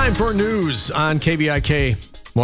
Time for news on KBIK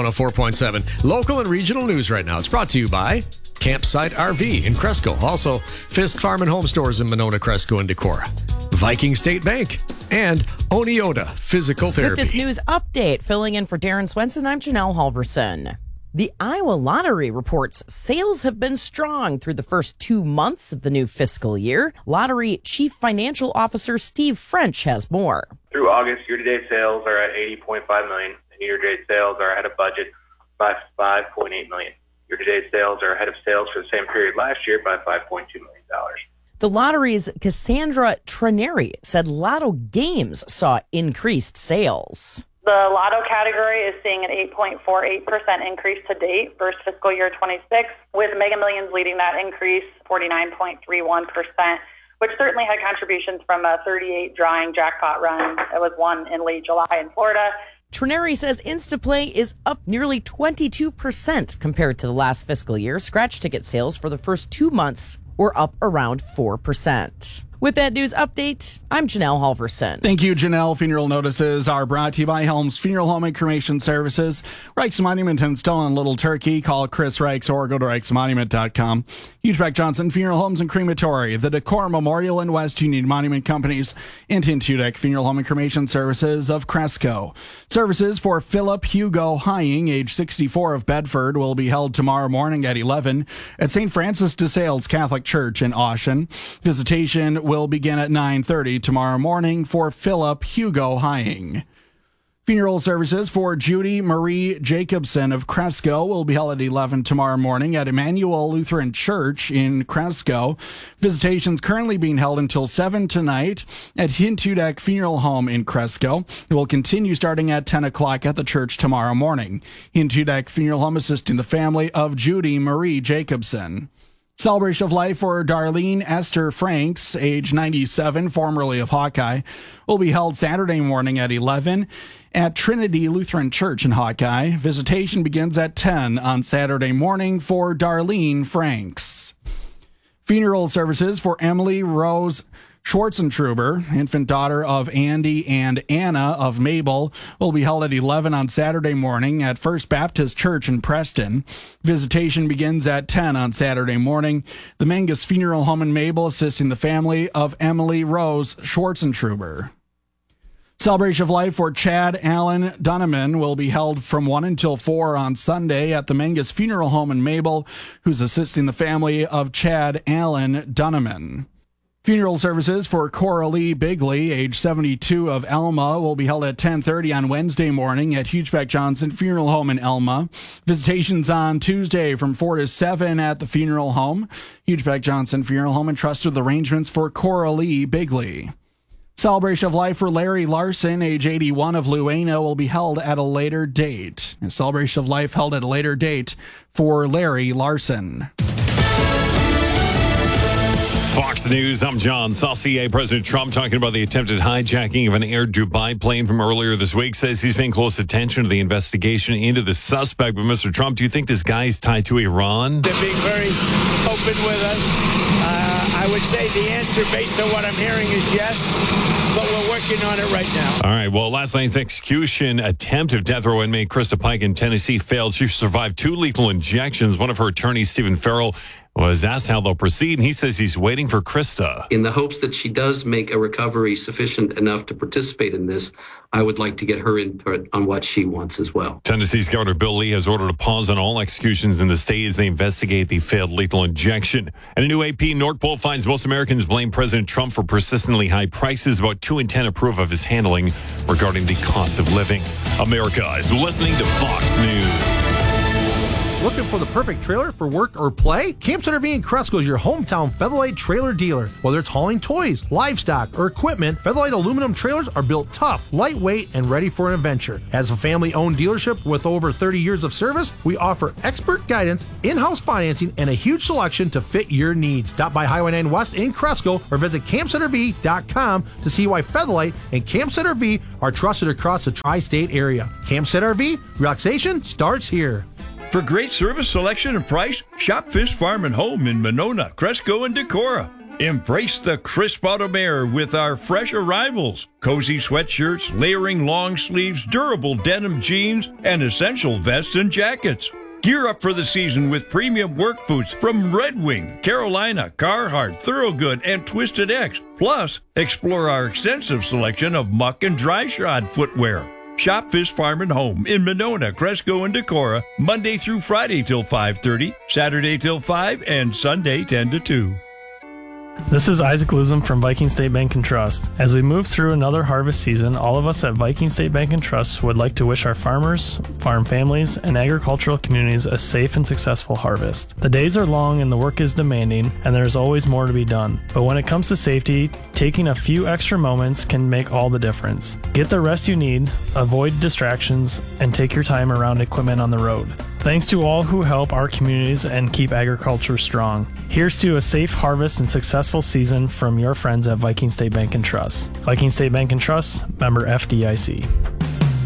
104.7. Local and regional news right now. It's brought to you by Campsite RV in Cresco. Also, Fisk Farm and Home Stores in Monona, Cresco, and Decorah. Viking State Bank and Oneota Physical Therapy. With this news update, filling in for Darren Swenson, I'm Janelle Halverson. The Iowa Lottery reports sales have been strong through the first 2 months of the new fiscal year. Lottery Chief Financial Officer Steve French has more. Through August, year-to-date sales are at $80.5 million, and year-to-date sales are ahead of budget by $5.8 million. Year-to-date sales are ahead of sales for the same period last year by $5.2 million. The lottery's Cassandra Trenary said Lotto Games saw increased sales. The Lotto category is seeing an 8.48% increase to date versus fiscal year 26, with Mega Millions leading that increase, 49.31%, which certainly had contributions from a 38 drawing jackpot run that was won in late July in Florida. Trenary says Instaplay is up nearly 22% compared to the last fiscal year. Scratch ticket sales for the first 2 months were up around 4%. With that news update, I'm Janelle Halverson. Thank you, Janelle. Funeral notices are brought to you by Helms Funeral Home and Cremation Services. Reichs Monument in Stone, Little Turkey. Call Chris Reichs or go to reichsmonument.com. Hugebeck Johnson Funeral Homes and Crematory. The Decor Memorial and West Union Monument Companies. And Hugebeck Funeral Home and Cremation Services of Cresco. Services for Philip Hugo Hying, age 64 of Bedford, will be held tomorrow morning at 11 at St. Francis de Sales Catholic Church in Ossian. Visitation will begin at 9:30 tomorrow morning for Philip Hugo Hying. Funeral services for Judy Marie Jacobson of Cresco will be held at 11 tomorrow morning at Emmanuel Lutheran Church in Cresco. Visitations currently being held until 7 tonight at Hintudek Funeral Home in Cresco. It will continue starting at 10 o'clock at the church tomorrow morning. Hintudek Funeral Home assisting the family of Judy Marie Jacobson. Celebration of life for Darlene Esther Franks, age 97, formerly of Hawkeye, will be held Saturday morning at 11 at Trinity Lutheran Church in Hawkeye. Visitation begins at 10 on Saturday morning for Darlene Franks. Funeral services for Emily Rose Schwarzentruber, infant daughter of Andy and Anna of Mabel, will be held at 11 on Saturday morning at First Baptist Church in Preston. Visitation begins at 10 on Saturday morning. The Mangus Funeral Home in Mabel assisting the family of Emily Rose Schwarzentruber. Celebration of life for Chad Allen Dunneman will be held from 1 until 4 on Sunday at the Mangus Funeral Home in Mabel, who's assisting the family of Chad Allen Dunneman. Funeral services for Coralie Bigley, age 72 of Elma, will be held at 10:30 on Wednesday morning at Hugebeck Johnson Funeral Home in Elma. Visitations on Tuesday from 4 to 7 at the funeral home. Hugebeck Johnson Funeral Home entrusted arrangements for Coralie Bigley. Celebration of life for Larry Larson, age 81 of Luena, will be held at a later date. A celebration of life held at a later date for Larry Larson. Fox News, I'm John Saucier. President Trump talking about the attempted hijacking of an Air Dubai plane from earlier this week, says he's paying close attention to the investigation into the suspect. But Mr. Trump, do you think this guy is tied to Iran? They're being very open with us. I would say the answer based on what I'm hearing is yes, but we're working on it right now. All right. Well, last night's execution attempt of death row inmate Krista Pike in Tennessee failed. She survived 2 lethal injections. One of her attorneys, Stephen Farrell, was asked how they'll proceed, and he says he's waiting for Krista. In the hopes that she does make a recovery sufficient enough to participate in this, I would like to get her input on what she wants as well. Tennessee's Governor Bill Lee has ordered a pause on all executions in the state as they investigate the failed lethal injection. And a new AP North poll finds most Americans blame President Trump for persistently high prices. About 2 in 10 approve of his handling regarding the cost of living. America is listening to Fox News. Looking for the perfect trailer for work or play? Campsite RV in Cresco is your hometown Featherlight trailer dealer. Whether it's hauling toys, livestock, or equipment, Featherlight aluminum trailers are built tough, lightweight, and ready for an adventure. As a family-owned dealership with over 30 years of service, we offer expert guidance, in-house financing, and a huge selection to fit your needs. Stop by Highway 9 West in Cresco or visit CampsiteRV.com to see why Featherlight and Campsite RV are trusted across the tri-state area. Campsite RV, relaxation starts here. For great service, selection, and price, shop Fisk Farm and Home in Monona, Cresco, and Decorah. Embrace the crisp autumn air with our fresh arrivals. Cozy sweatshirts, layering long sleeves, durable denim jeans, and essential vests and jackets. Gear up for the season with premium work boots from Red Wing, Carolina, Carhartt, Thorogood, and Twisted X. Plus, explore our extensive selection of muck and dry shod footwear. Shop Fisk Farm and Home in Monona, Cresco, and Decorah, Monday through Friday till 5:30, Saturday till 5, and Sunday 10 to 2. This is Isaac Luzum from Viking State Bank and Trust. As we move through another harvest season, all of us at Viking State Bank and Trust would like to wish our farmers, farm families, and agricultural communities a safe and successful harvest. The days are long and the work is demanding, and there's always more to be done. But when it comes to safety, taking a few extra moments can make all the difference. Get the rest you need, avoid distractions, and take your time around equipment on the road. Thanks to all who help our communities and keep agriculture strong. Here's to a safe harvest and successful season from your friends at Viking State Bank and Trust. Viking State Bank and Trust, member FDIC.